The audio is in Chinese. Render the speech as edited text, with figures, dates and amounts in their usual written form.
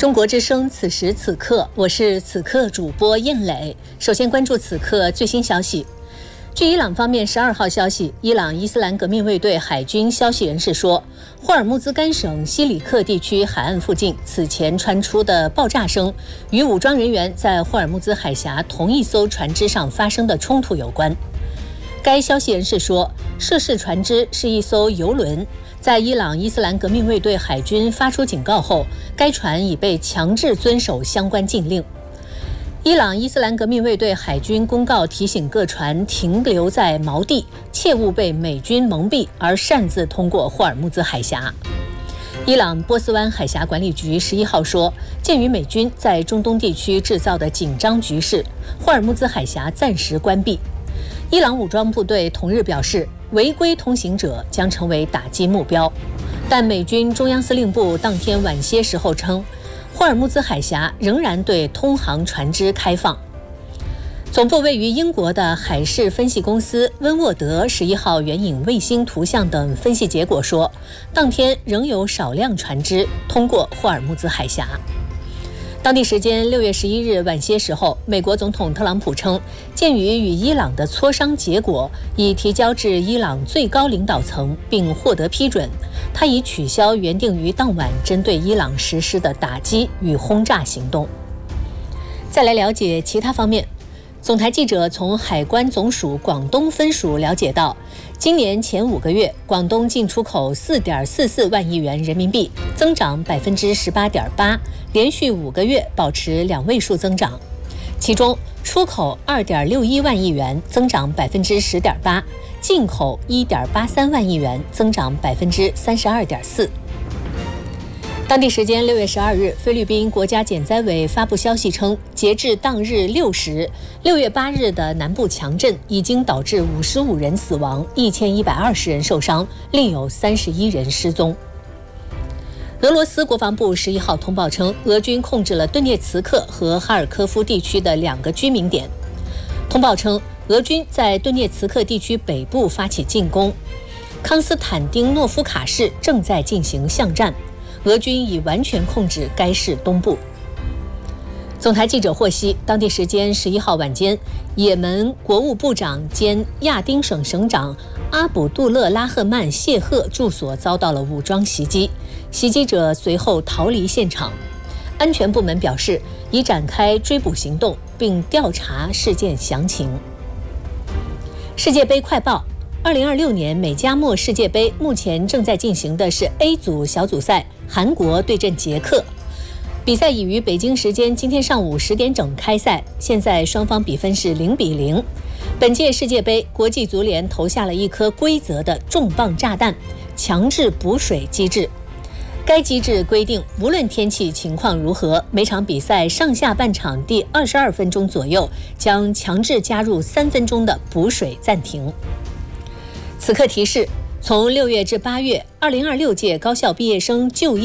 中国之声，此时此刻，我是此刻主播应磊。首先关注此刻最新消息。据伊朗方面12号消息，伊朗伊斯兰革命卫队海军消息人士说，霍尔木兹干省西里克地区海岸附近此前传出的爆炸声与武装人员在霍尔木兹海峡同一艘船只上发生的冲突有关。该消息人士说，涉事船只是一艘油轮，在伊朗伊斯兰革命卫队海军发出警告后，该船已被强制遵守相关禁令。伊朗伊斯兰革命卫队海军公告提醒各船停留在锚地，切勿被美军蒙蔽而擅自通过霍尔木兹海峡。伊朗波斯湾海峡管理局11号说，鉴于美军在中东地区制造的紧张局势，霍尔木兹海峡暂时关闭。伊朗武装部队同日表示，违规通行者将成为打击目标，但美军中央司令部当天晚些时候称，霍尔木兹海峡仍然对通航船只开放。总部位于英国的海事分析公司温沃德11号援引卫星图像等分析结果说，当天仍有少量船只通过霍尔木兹海峡。当地时间6月11日晚些时候，美国总统特朗普称，鉴于与伊朗的磋商结果已提交至伊朗最高领导层并获得批准，他已取消原定于当晚针对伊朗实施的打击与轰炸行动。再来了解其他方面。总台记者从海关总署广东分署了解到，今年前5个月，广东进出口 4.44 万亿元人民币，增长 18.8%， 连续5个月保持2位数增长。其中，出口 2.61 万亿元，增长 10.8%， 进口 1.83 万亿元，增长 32.4%。当地时间6月12日，菲律宾国家减灾委发布消息称，截至当日6时，6月8日的南部强震已经导致55人死亡，1120人受伤，另有31人失踪。俄罗斯国防部11号通报称，俄军控制了顿涅茨克和哈尔科夫地区的2个居民点。通报称，俄军在顿涅茨克地区北部发起进攻，康斯坦丁诺夫卡市正在进行巷战。俄军已完全控制该市东部。总台记者获悉，当地时间11号晚间，也门国务部长兼亚丁省省长阿卜杜勒拉赫曼谢赫住所遭到了武装袭击，袭击者随后逃离现场。安全部门表示，已展开追捕行动，并调查事件详情。世界杯快报：2026年美加墨世界杯目前正在进行的是 A 组小组赛，韩国对阵捷克。比赛已于北京时间今天上午10点整开赛，现在双方比分是0-0。本届世界杯，国际足联投下了一颗规则的重磅炸弹——强制补水机制。该机制规定，无论天气情况如何，每场比赛上下半场第22分钟左右将强制加入3分钟的补水暂停。此刻提示：从6月至8月，2026届高校毕业生就业